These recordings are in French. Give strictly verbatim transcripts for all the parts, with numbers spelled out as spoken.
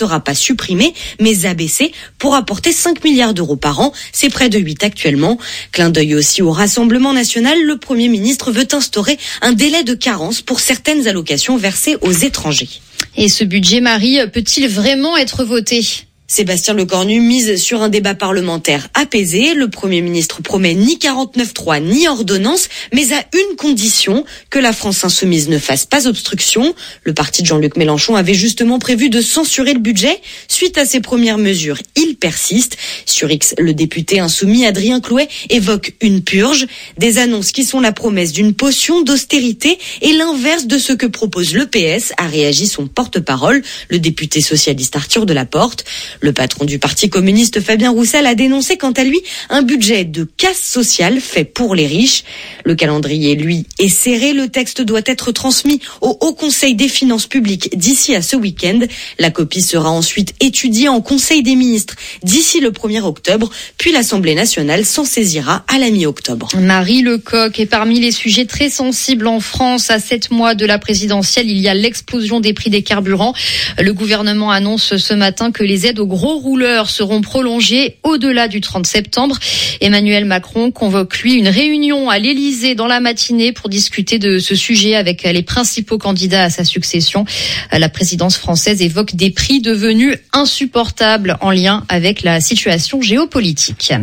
sera pas supprimé, mais abaissé pour apporter cinq milliards d'euros par an. C'est près de huit actuellement. Clin d'œil aussi au Rassemblement national. Le Premier ministre veut instaurer un délai de carence pour certaines allocations versées aux étrangers. Et ce budget, Marie, peut-il vraiment être voté ? Sébastien Lecornu mise sur un débat parlementaire apaisé. Le Premier ministre promet ni quarante-neuf trois ni ordonnance, mais à une condition, que la France insoumise ne fasse pas obstruction. Le parti de Jean-Luc Mélenchon avait justement prévu de censurer le budget. Suite à ces premières mesures, il persiste. Sur X, le député insoumis Adrien Clouet évoque une purge. Des annonces qui sont la promesse d'une potion d'austérité et l'inverse de ce que propose le P S, a réagi son porte-parole, le député socialiste Arthur Delaporte. Le patron du Parti communiste Fabien Roussel a dénoncé quant à lui un budget de casse sociale fait pour les riches. Le calendrier, lui, est serré. Le texte doit être transmis au Haut Conseil des finances publiques d'ici à ce week-end. La copie sera ensuite étudiée en Conseil des ministres d'ici le premier octobre, puis l'Assemblée nationale s'en saisira à la mi-octobre. Marie Lecoq est parmi les sujets très sensibles en France. À sept mois de la présidentielle, il y a l'explosion des prix des carburants. Le gouvernement annonce ce matin que les aides aux gros rouleurs seront prolongés au-delà du trente septembre. Emmanuel Macron convoque, lui, une réunion à l'Élysée dans la matinée pour discuter de ce sujet avec les principaux candidats à sa succession. La présidence française évoque des prix devenus insupportables en lien avec la situation géopolitique.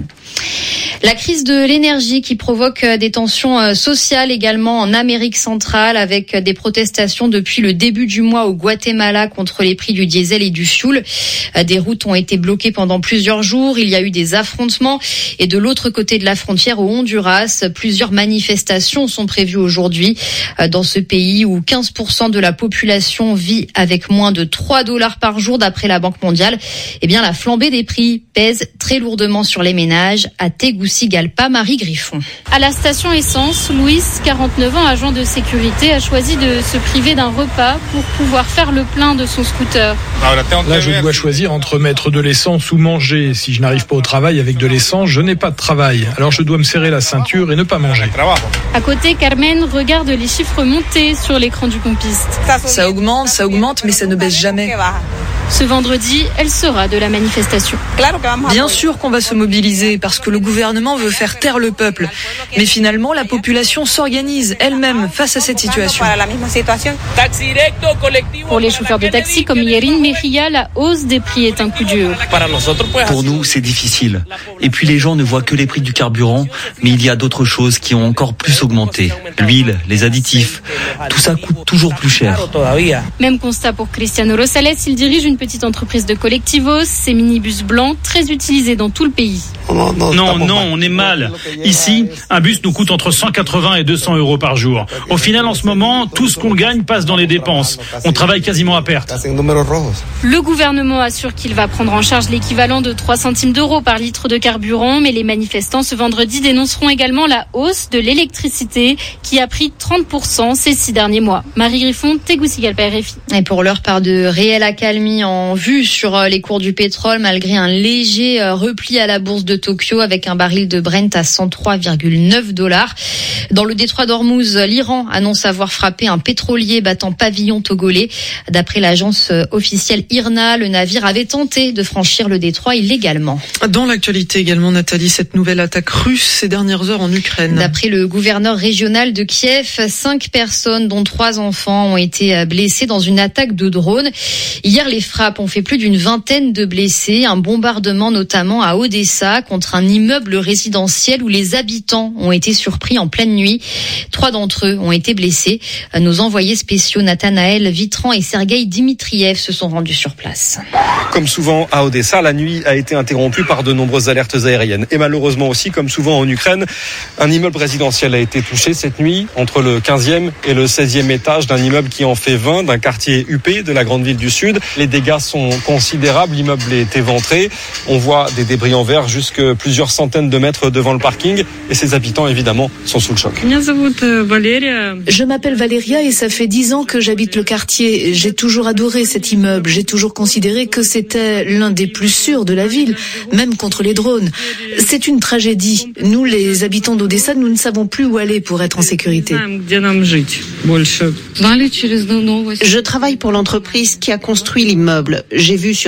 La crise de l'énergie qui provoque des tensions sociales également en Amérique centrale, avec des protestations depuis le début du mois au Guatemala contre les prix du diesel et du fioul. Des routes ont été bloquées pendant plusieurs jours. Il y a eu des affrontements. Et de l'autre côté de la frontière, au Honduras, plusieurs manifestations sont prévues aujourd'hui. Dans ce pays où quinze pour cent de la population vit avec moins de trois dollars par jour, d'après la Banque mondiale, eh bien, la flambée des prix pèse très lourdement sur les ménages. À Tegucigalpa, Marie Griffon. À la station essence, Louis, quarante-neuf ans, agent de sécurité, a choisi de se priver d'un repas pour pouvoir faire le plein de son scooter. Là, je dois choisir entre mettre de l'essence ou manger. Si je n'arrive pas au travail avec de l'essence, je n'ai pas de travail. Alors je dois me serrer la ceinture et ne pas manger. À côté, Carmen regarde les chiffres monter sur l'écran du pompiste. Ça augmente, ça augmente, mais ça ne baisse jamais. Ce vendredi, elle sera de la manifestation. Bien sûr qu'on va se mobiliser parce que le gouvernement veut faire taire le peuple. Mais finalement, la population s'organise elle-même face à cette situation. Pour les chauffeurs de taxi comme Yerin Mejia, la hausse des prix est un coup dur. Pour nous, c'est difficile. Et puis les gens ne voient que les prix du carburant, mais il y a d'autres choses qui ont encore plus augmenté. L'huile, les additifs, tout ça coûte toujours plus cher. Même constat pour Cristiano Rosales, il dirige une petite entreprise de collectivos, ces minibus blancs très utilisés dans tout le pays. Non, non, on est mal. Ici, un bus nous coûte entre cent quatre-vingts et deux cents euros par jour. Au final, en ce moment, tout ce qu'on gagne passe dans les dépenses. On travaille quasiment à perte. Le gouvernement assure qu'il va prendre en charge l'équivalent de trois centimes d'euros par litre de carburant, mais les manifestants ce vendredi dénonceront également la hausse de l'électricité qui a pris trente pour cent ces six derniers mois. Marie Griffon, Tegucigalpa, R F I. Et pour l'heure, part de réelle accalmie en vue sur les cours du pétrole, malgré un léger repli à la bourse de Tokyo avec un baril de Brent à cent trois virgule neuf dollars. Dans le détroit d'Ormuz, l'Iran annonce avoir frappé un pétrolier battant pavillon togolais. D'après l'agence officielle I R N A, le navire avait tenté de franchir le détroit illégalement. Dans l'actualité également, Nathalie, cette nouvelle attaque russe ces dernières heures en Ukraine. D'après le gouverneur régional de Kiev, cinq personnes, dont trois enfants, ont été blessées dans une attaque de drone. Hier, les frappes ont fait plus d'une vingtaine de blessés. Un bombardement notamment à Odessa contre un immeuble résidentiel où les habitants ont été surpris en pleine nuit. Trois d'entre eux ont été blessés. Nos envoyés spéciaux Nathanaël Vitran et Sergueï Dimitriev se sont rendus sur place. Comme souvent à Odessa, la nuit a été interrompue par de nombreuses alertes aériennes. Et malheureusement aussi, comme souvent en Ukraine, un immeuble résidentiel a été touché cette nuit entre le quinzième et le seizième étage d'un immeuble qui en fait vingt, d'un quartier huppé de la grande ville du Sud. Les dégâts sont considérables, l'immeuble est éventré. On voit des débris en verre jusque plusieurs centaines de mètres devant le parking et ses habitants évidemment sont sous le choc. Je m'appelle Valéria et ça fait dix ans que j'habite le quartier. J'ai toujours adoré cet immeuble. J'ai toujours considéré que c'était l'un des plus sûrs de la ville, même contre les drones. C'est une tragédie. Nous, les habitants d'Odessa, nous ne savons plus où aller pour être en sécurité. Je travaille pour l'entreprise qui a construit l'immeuble. J'ai vu sur